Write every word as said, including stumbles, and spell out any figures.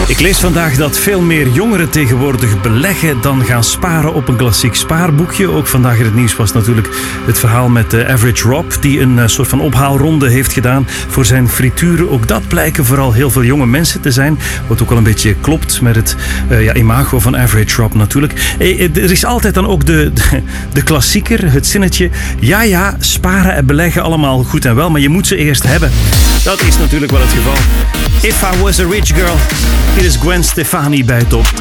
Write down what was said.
Ik lees vandaag dat veel meer jongeren tegenwoordig beleggen dan gaan sparen op een klassiek spaarboekje. Ook vandaag in het nieuws was natuurlijk het verhaal met uh, Average Rob, die een uh, soort van ophaalronde heeft gedaan voor zijn frituren. Ook dat blijken vooral heel veel jonge mensen te zijn, wat ook wel een beetje klopt met het uh, ja, imago van Average Rob natuurlijk. Hey, er is altijd dan ook de, de, de klassieker, het zinnetje, ja ja, sparen en beleggen allemaal goed en wel, maar je moet ze eerst hebben. Dat is natuurlijk wel het geval. If I Was a Rich Girl. Hier is Gwen Stefani bij Top.